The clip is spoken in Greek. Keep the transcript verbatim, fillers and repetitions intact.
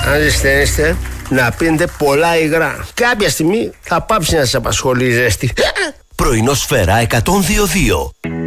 αν ζεσταίνεστε, να πίνετε πολλά υγρά. Κάποια στιγμή θα πάψει να σας απασχολεί η ζέστη. Πρωινό Σφαίρα εκατόν δύο κόμμα δύο.